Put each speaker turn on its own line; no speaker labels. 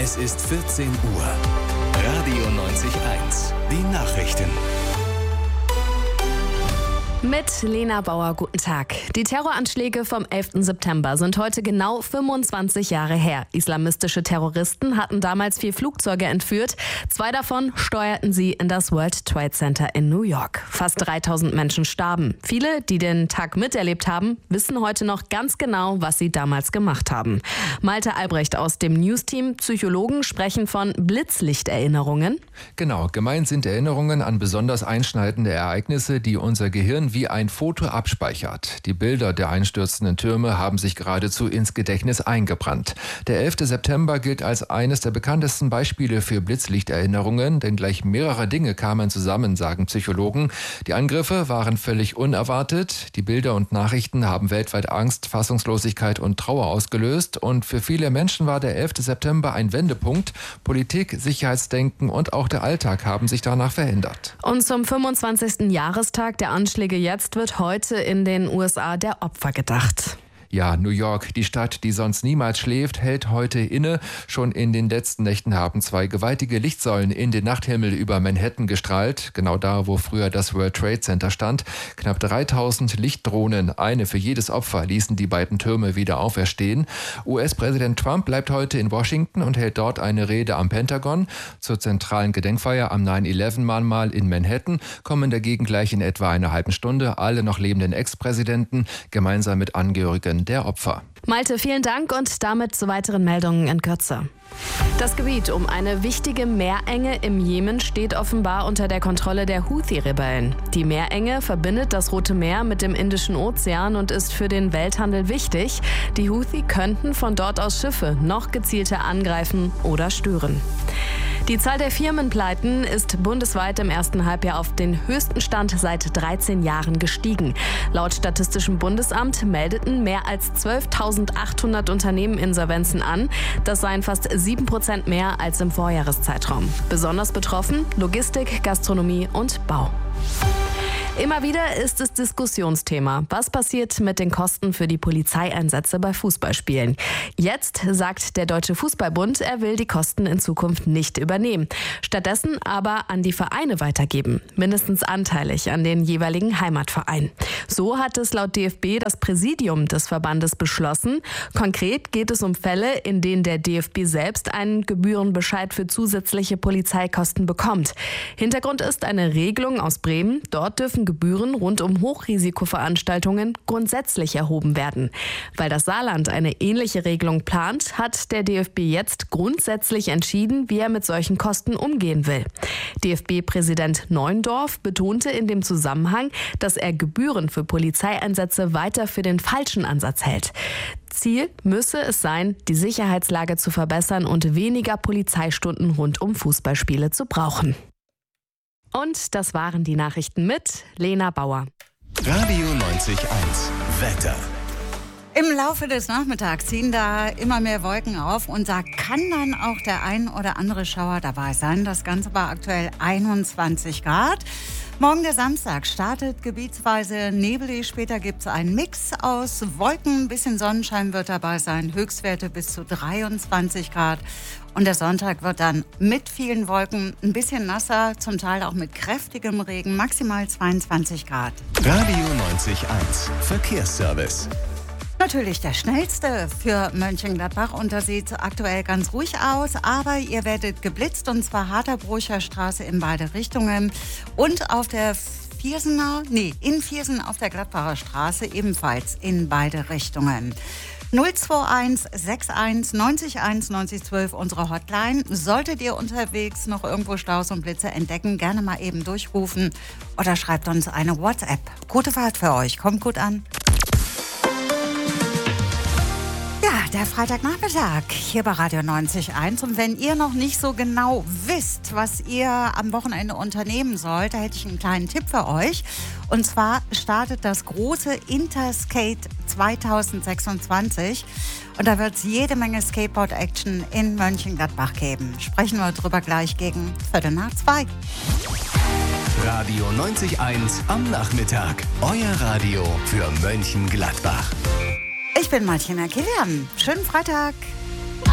Es ist 14 Uhr. Radio 90.1. Die Nachrichten.
Mit Lena Bauer, guten Tag. Die Terroranschläge vom 11. September sind heute genau 25 Jahre her. Islamistische Terroristen hatten damals 4 Flugzeuge entführt. 2 davon steuerten sie in das World Trade Center in New York. Fast 3000 Menschen starben. Viele, die den Tag miterlebt haben, wissen heute noch ganz genau, was sie damals gemacht haben. Malte Albrecht aus dem News-Team, Psychologen, sprechen von Blitzlichterinnerungen.
Genau, gemeint sind Erinnerungen an besonders einschneidende Ereignisse, die unser Gehirn wie ein Foto abspeichert. Die Bilder der einstürzenden Türme haben sich geradezu ins Gedächtnis eingebrannt. Der 11. September gilt als eines der bekanntesten Beispiele für Blitzlichterinnerungen, denn gleich mehrere Dinge kamen zusammen, sagen Psychologen. Die Angriffe waren völlig unerwartet. Die Bilder und Nachrichten haben weltweit Angst, Fassungslosigkeit und Trauer ausgelöst. Und für viele Menschen war der 11. September ein Wendepunkt. Politik, Sicherheitsdenken und auch der Alltag haben sich danach verändert.
Und zum 25. Jahrestag der Anschläge jetzt wird heute in den USA der Opfer gedacht.
Ja, New York, die Stadt, die sonst niemals schläft, hält heute inne. Schon in den letzten Nächten haben 2 gewaltige Lichtsäulen in den Nachthimmel über Manhattan gestrahlt. Genau da, wo früher das World Trade Center stand. Knapp 3000 Lichtdrohnen, eine für jedes Opfer, ließen die beiden Türme wieder auferstehen. US-Präsident Trump bleibt heute in Washington und hält dort eine Rede am Pentagon. Zur zentralen Gedenkfeier am 9/11-Mahnmal in Manhattan kommen dagegen gleich in etwa einer halben Stunde alle noch lebenden Ex-Präsidenten gemeinsam mit Angehörigen der Opfer.
Malte, vielen Dank und damit zu weiteren Meldungen in Kürze. Das Gebiet um eine wichtige Meerenge im Jemen steht offenbar unter der Kontrolle der Houthi-Rebellen. Die Meerenge verbindet das Rote Meer mit dem Indischen Ozean und ist für den Welthandel wichtig. Die Houthi könnten von dort aus Schiffe noch gezielter angreifen oder stören. Die Zahl der Firmenpleiten ist bundesweit im ersten Halbjahr auf den höchsten Stand seit 13 Jahren gestiegen. Laut Statistischem Bundesamt meldeten mehr als 12.800 Unternehmen Insolvenzen an. Das seien fast 7% mehr als im Vorjahreszeitraum. Besonders betroffen Logistik, Gastronomie und Bau. Immer wieder ist es Diskussionsthema. Was passiert mit den Kosten für die Polizeieinsätze bei Fußballspielen? Jetzt sagt der Deutsche Fußballbund, er will die Kosten in Zukunft nicht übernehmen. Stattdessen aber an die Vereine weitergeben. Mindestens anteilig an den jeweiligen Heimatverein. So hat es laut DFB das Präsidium des Verbandes beschlossen. Konkret geht es um Fälle, in denen der DFB selbst einen Gebührenbescheid für zusätzliche Polizeikosten bekommt. Hintergrund ist eine Regelung aus Bremen. Dort dürfen Gebühren rund um Hochrisikoveranstaltungen grundsätzlich erhoben werden. Weil das Saarland eine ähnliche Regelung plant, hat der DFB jetzt grundsätzlich entschieden, wie er mit solchen Kosten umgehen will. DFB-Präsident Neuendorf betonte in dem Zusammenhang, dass er Gebühren für Polizeieinsätze weiter für den falschen Ansatz hält. Ziel müsse es sein, die Sicherheitslage zu verbessern und weniger Polizeistunden rund um Fußballspiele zu brauchen. Und das waren die Nachrichten mit Lena Bauer.
Radio 90.1. Wetter.
Im Laufe des Nachmittags ziehen da immer mehr Wolken auf und da kann dann auch der ein oder andere Schauer dabei sein. Das Ganze war aktuell 21 Grad. Morgen der Samstag startet gebietsweise nebelig. Später gibt es einen Mix aus Wolken. Ein bisschen Sonnenschein wird dabei sein. Höchstwerte bis zu 23 Grad. Und der Sonntag wird dann mit vielen Wolken ein bisschen nasser, zum Teil auch mit kräftigem Regen, maximal 22 Grad.
Radio 90.1. Verkehrsservice.
Natürlich der schnellste für Mönchengladbach und da sieht es aktuell ganz ruhig aus, aber ihr werdet geblitzt und zwar Harterbrucher Straße in beide Richtungen und auf der in Viersen auf der Gladbacher Straße ebenfalls in beide Richtungen. 021 61 90 1 90 12 unsere Hotline. Solltet ihr unterwegs noch irgendwo Staus und Blitze entdecken, gerne mal eben durchrufen oder schreibt uns eine WhatsApp. Gute Fahrt für euch, kommt gut an. Der Freitagnachmittag hier bei Radio 90.1 und wenn ihr noch nicht so genau wisst, was ihr am Wochenende unternehmen sollt, da hätte ich einen kleinen Tipp für euch. Und zwar startet das große Interskate 2026 und da wird es jede Menge Skateboard-Action in Mönchengladbach geben. Sprechen wir drüber gleich gegen 2:15.
Radio 90.1 am Nachmittag. Euer Radio für Mönchengladbach.
Ich bin Martina Kilian. Schönen Freitag.